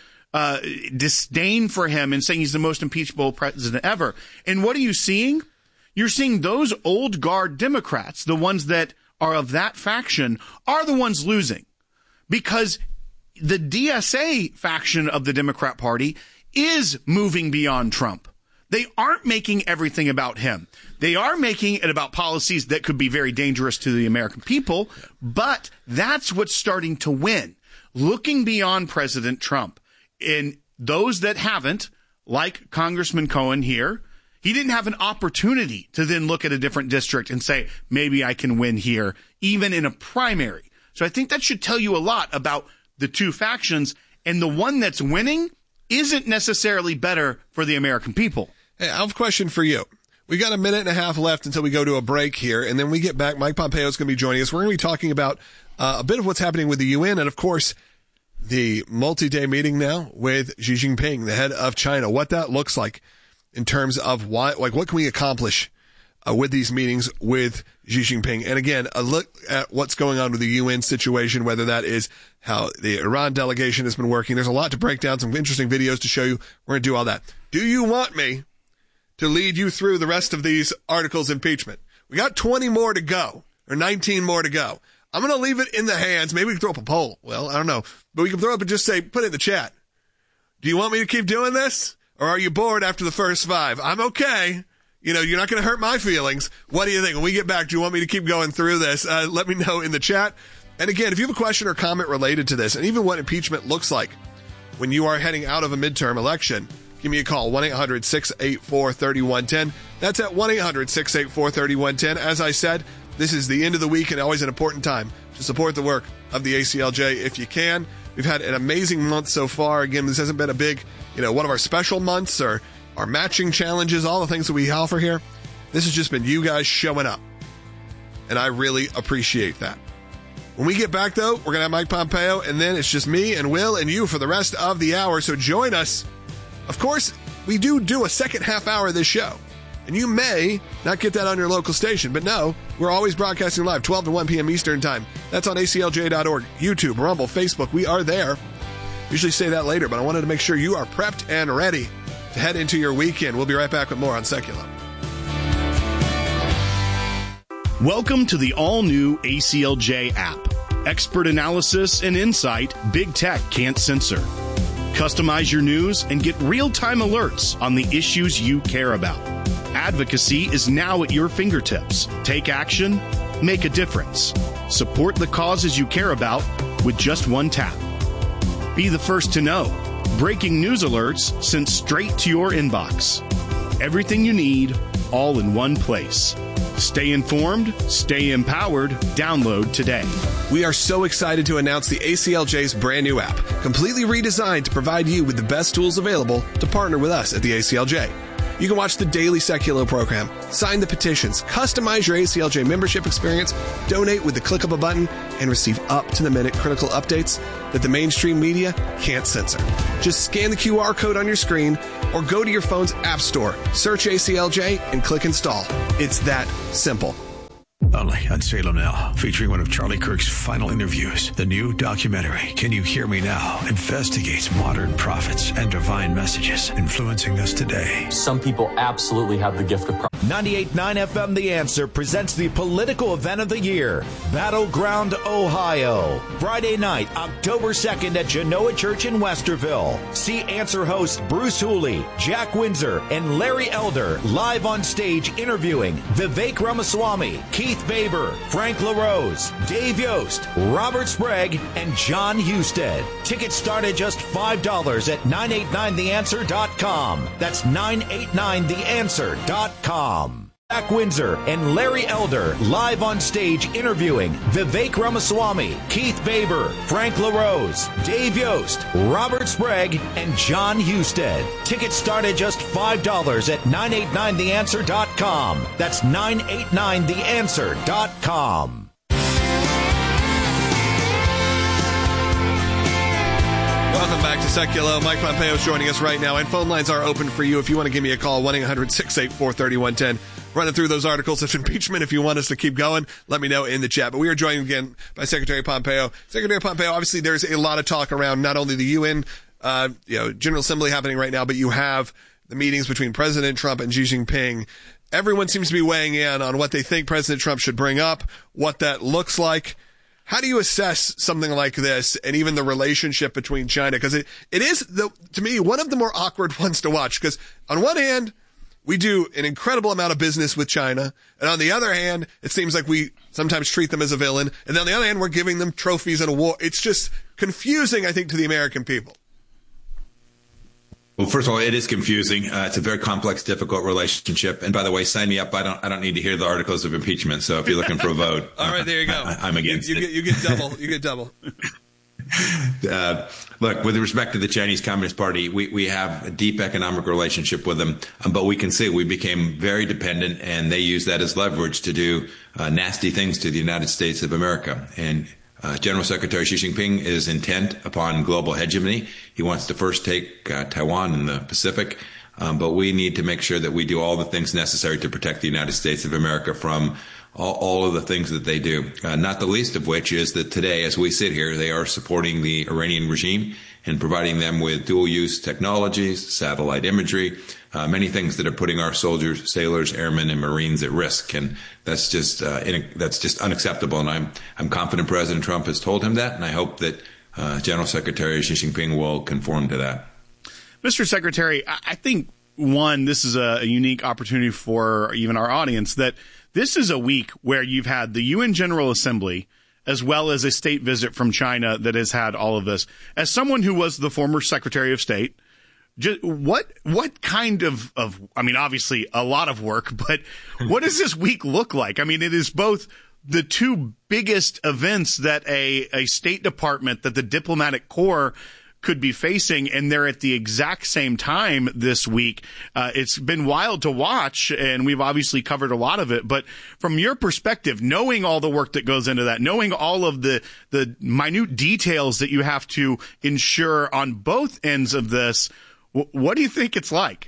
disdain for him and saying he's the most impeachable president ever. And what are you seeing? You're seeing those old guard Democrats, the ones that are of that faction, are the ones losing because the DSA faction of the Democrat Party is moving beyond Trump. They aren't making everything about him. They are making it about policies that could be very dangerous to the American people, but that's what's starting to win. Looking beyond President Trump. And those that haven't, like Congressman Cohen here, he didn't have an opportunity to then look at a different district and say, maybe I can win here, even in a primary. So I think that should tell you a lot about the two factions. And the one that's winning isn't necessarily better for the American people. Hey, I have a question for you. We got a minute and a half left until we go to a break here. And then we get back. Mike Pompeo is going to be joining us. We're going to be talking about a bit of what's happening with the UN. And, of course, the multi-day meeting now with Xi Jinping, the head of China, what that looks like in terms of what can we accomplish with these meetings with Xi Jinping. And again, a look at what's going on with the UN situation, whether that is how the Iran delegation has been working. There's a lot to break down, some interesting videos to show you. We're going to do all that. Do you want me to lead you through the rest of these articles impeachment? We got 20 more to go, or 19 more to go. I'm going to leave it in the hands. Maybe we can throw up a poll. Well, I don't know. But we can throw up and just say, put it in the chat. Do you want me to keep doing this? Or are you bored after the first 5? I'm okay. You're not going to hurt my feelings. What do you think? When we get back, do you want me to keep going through this? Let me know in the chat. And again, if you have a question or comment related to this, and even what impeachment looks like when you are heading out of a midterm election, give me a call, 1-800-684-3110. That's at 1-800-684-3110. As I said, this is the end of the week and always an important time to support the work of the ACLJ if you can. We've had an amazing month so far. Again, this hasn't been a big, one of our special months or our matching challenges, all the things that we offer here. This has just been you guys showing up. And I really appreciate that. When we get back, though, we're going to have Mike Pompeo, and then it's just me and Will and you for the rest of the hour. So join us. Of course, we do a second half hour of this show. And you may not get that on your local station, but no, we're always broadcasting live, 12 to 1 p.m. Eastern Time. That's on aclj.org, YouTube, Rumble, Facebook. We are there. Usually say that later, but I wanted to make sure you are prepped and ready to head into your weekend. We'll be right back with more on Secular. Welcome to the all-new ACLJ app. Expert analysis and insight big tech can't censor. Customize your news and get real-time alerts on the issues you care about. Advocacy is now at your fingertips. Take action, make a difference. Support the causes you care about with just one tap. Be the first to know. Breaking news alerts sent straight to your inbox. Everything you need, all in one place. Stay informed, stay empowered. Download today. We are so excited to announce the ACLJ's brand new app, completely redesigned to provide you with the best tools available to partner with us at the ACLJ. You can watch the daily Seculo program, sign the petitions, customize your ACLJ membership experience, donate with the click of a button, and receive up-to-the-minute critical updates that the mainstream media can't censor. Just scan the QR code on your screen or go to your phone's app store, search ACLJ, and click install. It's that simple. Only on Salem Now, featuring one of Charlie Kirk's final interviews. The new documentary, Can You Hear Me Now?, investigates modern prophets and divine messages influencing us today. Some people absolutely have the gift of prophecy. 98.9 FM The Answer presents the political event of the year, Battleground, Ohio. Friday night, October 2nd at Genoa Church in Westerville. See Answer hosts Bruce Hooley, Jack Windsor, and Larry Elder live on stage interviewing Vivek Ramaswamy, Keith Baber, Frank LaRose, Dave Yost, Robert Sprague, and John Husted. Tickets start at just $5 at 989theanswer.com. That's 989theanswer.com. Jack Windsor and Larry Elder live on stage interviewing Vivek Ramaswamy, Keith Baber, Frank LaRose, Dave Yost, Robert Sprague, and John Husted. Tickets start at just $5 at 989theanswer.com. That's 989theanswer.com. Welcome back to Seculo. Mike Pompeo is joining us right now, and phone lines are open for you. If you want to give me a call, 1-800-684-3110. Running through those articles of impeachment. If you want us to keep going, let me know in the chat. But we are joined again by Secretary Pompeo. Secretary Pompeo, obviously there's a lot of talk around not only the UN, General Assembly happening right now, but you have the meetings between President Trump and Xi Jinping. Everyone seems to be weighing in on what they think President Trump should bring up, what that looks like. How do you assess something like this and even the relationship between China? Because it is, to me, one of the more awkward ones to watch. Because on one hand, we do an incredible amount of business with China. And on the other hand, it seems like we sometimes treat them as a villain. And on the other hand, we're giving them trophies and awards. It's just confusing, I think, to the American people. Well, first of all, it is confusing. It's a very complex, difficult relationship. And by the way, sign me up. I don't need to hear the articles of impeachment. So if you're looking for a vote, all right, there you go. I'm against it. You get double. You get double. Look, with respect to the Chinese Communist Party, we have a deep economic relationship with them, but we can see we became very dependent, and they use that as leverage to do nasty things to the United States of America. And General Secretary Xi Jinping is intent upon global hegemony. He wants to first take Taiwan and the Pacific, but we need to make sure that we do all the things necessary to protect the United States of America from all of the things that they do, not the least of which is that today, as we sit here, they are supporting the Iranian regime and providing them with dual-use technologies, satellite imagery, many things that are putting our soldiers, sailors, airmen, and Marines at risk. And that's just unacceptable. And I'm confident President Trump has told him that, and I hope that General Secretary Xi Jinping will conform to that. Mr. Secretary, I think, this is a unique opportunity for even our audience, that this is a week where you've had the UN General Assembly as well as a state visit from China that has had all of this. As someone who was the former Secretary of State, what kind of obviously a lot of work, but what does this week look like? I mean, it is both the two biggest events that a State Department, that the diplomatic corps could be facing, and they're at the exact same time this week. It's been wild to watch, and we've obviously covered a lot of it. But from your perspective, knowing all the work that goes into that, knowing all of the minute details that you have to ensure on both ends of this, what do you think it's like?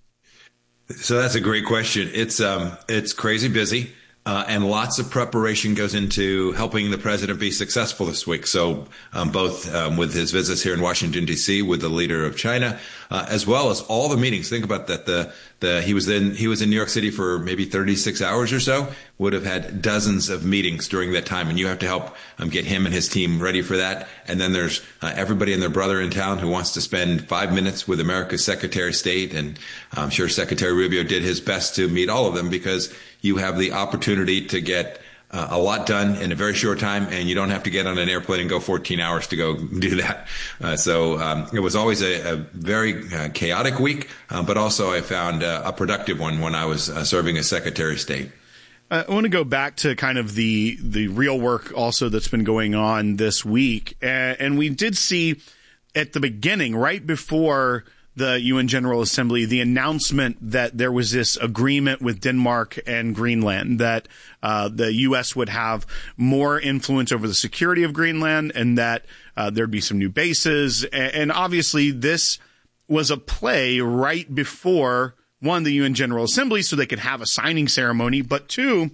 So that's a great question. It's crazy busy. And lots of preparation goes into helping the president be successful this week. So both with his visits here in Washington, D.C., with the leader of China, as well as all the meetings. Think about that. He was in New York City for maybe 36 hours or so, would have had dozens of meetings during that time. And you have to help get him and his team ready for that. And then there's everybody and their brother in town who wants to spend 5 minutes with America's Secretary of State. And I'm sure Secretary Rubio did his best to meet all of them, because you have the opportunity to get a lot done in a very short time, and you don't have to get on an airplane and go 14 hours to go do that. So it was always a very chaotic week, but also I found a productive one when I was serving as Secretary of State. I want to go back to kind of the real work also that's been going on this week. And we did see at the beginning, right before the UN General Assembly the announcement that there was this agreement with Denmark and Greenland that the U.S. would have more influence over the security of Greenland and that there'd be some new bases. And obviously this was a play right before, one, the UN General Assembly so they could have a signing ceremony, but two,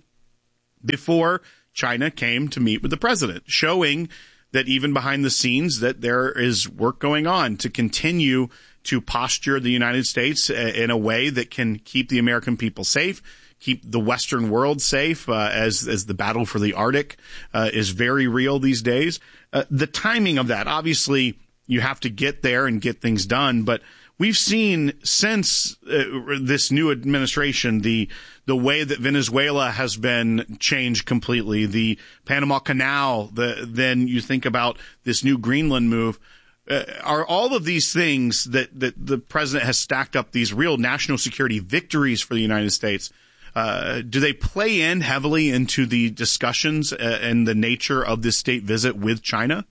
before China came to meet with the president, showing that even behind the scenes that there is work going on to continue to posture the United States in a way that can keep the American people safe, keep the Western world safe, as the battle for the Arctic is very real these days. The timing of that, obviously, you have to get there and get things done, but we've seen since this new administration the way that Venezuela has been changed completely, the Panama Canal, then you think about this new Greenland move. Are all of these things that the president has stacked up these real national security victories for the United States? Do they play in heavily into the discussions and the nature of this state visit with China?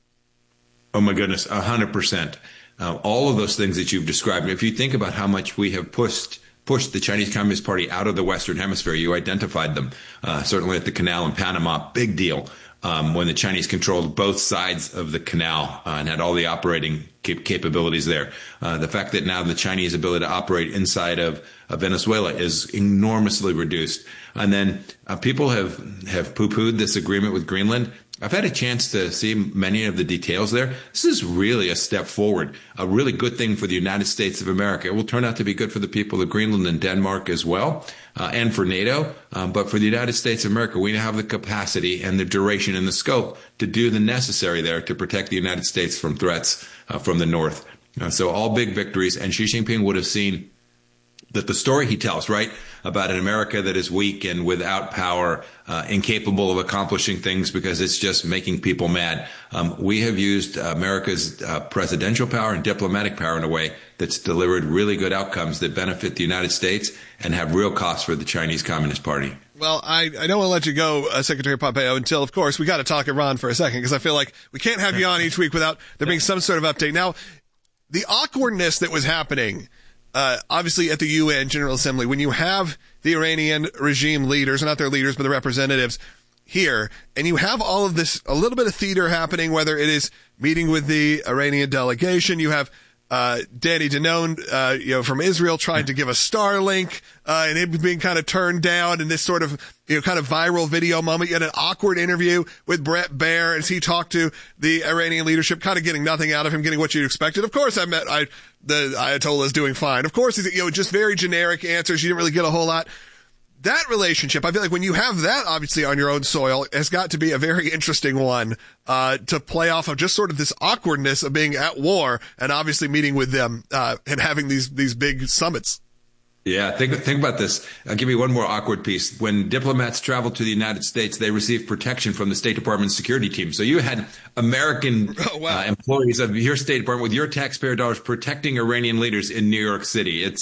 Oh, my goodness, 100%. All of those things that you've described, if you think about how much we have pushed the Chinese Communist Party out of the Western Hemisphere, you identified them, certainly at the canal in Panama, big deal. When the Chinese controlled both sides of the canal and had all the operating capabilities there. The fact that now the Chinese ability to operate inside of Venezuela is enormously reduced. And then people have poo-pooed this agreement with Greenland. I've had a chance to see many of the details there. This is really a step forward, a really good thing for the United States of America. It will turn out to be good for the people of Greenland and Denmark as well, and for NATO. But for the United States of America, we now have the capacity and the duration and the scope to do the necessary there to protect the United States from threats from the north. So all big victories. And Xi Jinping would have seen that the story he tells, right, about an America that is weak and without power, incapable of accomplishing things because it's just making people mad. We have used America's presidential power and diplomatic power in a way that's delivered really good outcomes that benefit the United States and have real costs for the Chinese Communist Party. Well, I don't want to let you go, Secretary Pompeo, until, of course, we got to talk Iran for a second, because I feel like we can't have you on each week without there being some sort of update. Now, the awkwardness that was happening obviously at the UN General Assembly, when you have the Iranian regime leaders, not their leaders, but the representatives here, and you have all of this, a little bit of theater happening, whether it is meeting with the Iranian delegation, you have Danny Danon, from Israel trying to give a Starlink, and it being kind of turned down in this sort of, kind of viral video moment. You had an awkward interview with Brett Baer as he talked to the Iranian leadership, kind of getting nothing out of him, getting what you'd expected. Of course, the Ayatollah is doing fine. Of course, he's, just very generic answers. You didn't really get a whole lot. That relationship, I feel like when you have that obviously on your own soil, has got to be a very interesting one to play off of just sort of this awkwardness of being at war and obviously meeting with them and having these big summits. Yeah, think about this. I'll give you one more awkward piece. When diplomats travel to the United States, they receive protection from the State Department security team. So you had American employees of your State Department with your taxpayer dollars protecting Iranian leaders in New York City. It's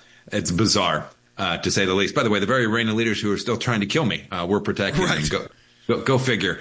bizarre. To say the least. By the way, the very Iranian leaders who are still trying to kill me, we're protecting them. Go figure.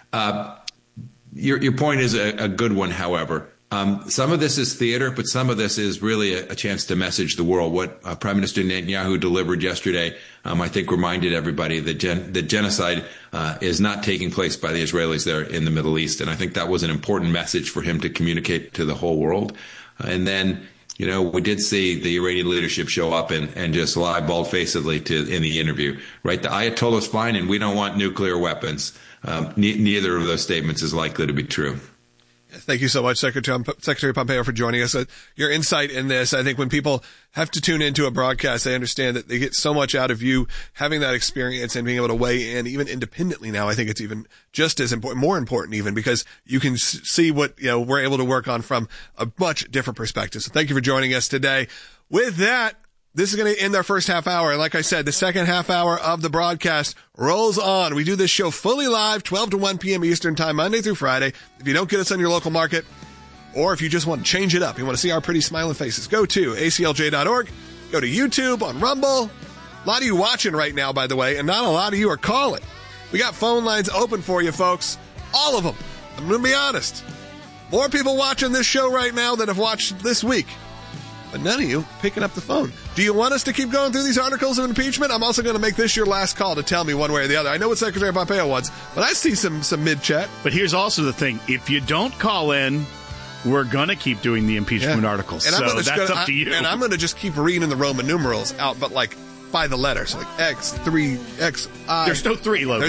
Your point is a good one, however. Some of this is theater, but some of this is really a chance to message the world. What Prime Minister Netanyahu delivered yesterday, I think reminded everybody that genocide is not taking place by the Israelis there in the Middle East. And I think that was an important message for him to communicate to the whole world. And then, we did see the Iranian leadership show up and just lie bald-facedly in the interview, right? The Ayatollah's fine and we don't want nuclear weapons. Neither of those statements is likely to be true. Thank you so much, Secretary Pompeo, for joining us. Your insight in this, I think when people have to tune into a broadcast, they understand that they get so much out of you having that experience and being able to weigh in even independently now. I think it's even just as important, more important even, because you can see what, we're able to work on from a much different perspective. So thank you for joining us today. With that, this is going to end our first half hour. And like I said, the second half hour of the broadcast rolls on. We do this show fully live, 12 to 1 p.m. Eastern time, Monday through Friday. If you don't get us on your local market, or if you just want to change it up, you want to see our pretty smiling faces, go to aclj.org, go to YouTube, on Rumble. A lot of you watching right now, by the way, and not a lot of you are calling. We got phone lines open for you, folks. All of them. I'm going to be honest. More people watching this show right now than have watched this week. but none of you picking up the phone. Do you want us to keep going through these articles of impeachment? I'm also going to make this your last call to tell me one way or the other. I know what Secretary Pompeo wants, but I see some mid-chat. But here's also the thing. If you don't call in, we're going to keep doing the impeachment articles. And so that's up to you. And I'm going to just keep reading the Roman numerals out, but like by the letter. So like X, 3, X, I. There's no 3, Logan.